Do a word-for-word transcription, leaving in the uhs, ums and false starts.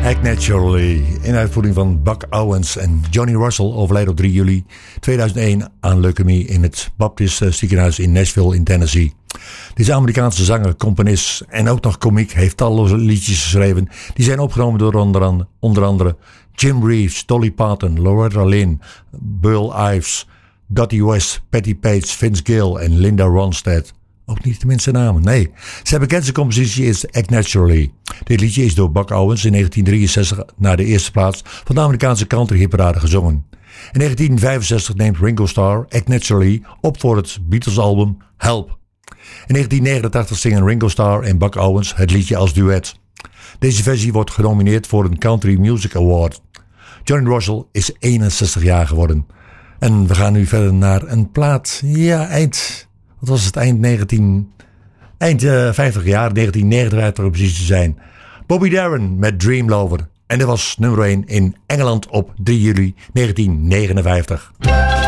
Act Naturally, in uitvoering van Buck Owens en Johnny Russell, overleed op drie juli tweeduizend één aan leukemie in het Baptist ziekenhuis in Nashville in Tennessee. Deze Amerikaanse zanger, componist en ook nog komiek heeft talloze liedjes geschreven. Die zijn opgenomen door onder andere, onder andere Jim Reeves, Dolly Parton, Loretta Lynn, Burl Ives, Dottie West, Patti Page, Vince Gill en Linda Ronstadt. Ook niet de minste namen, nee. Zijn bekendste compositie is Act Naturally. Dit liedje is door Buck Owens in negentien drieënzestig naar de eerste plaats van de Amerikaanse country hitparade gezongen. In negentien vijfenzestig neemt Ringo Starr Act Naturally op voor het Beatles album Help. In negentien negenentachtig zingen Ringo Starr en Buck Owens het liedje als duet. Deze versie wordt genomineerd voor een Country Music Award. Johnny Russell is eenenzestig jaar geworden. En we gaan nu verder naar een plaat, ja, eind... Wat was het? Eind negentien... Eind uh, vijftig jaar, negentien negenenvijftig om precies te zijn. Bobby Darin met Dream Lover. En dat was nummer één in Engeland op drie juli negentien negenenvijftig.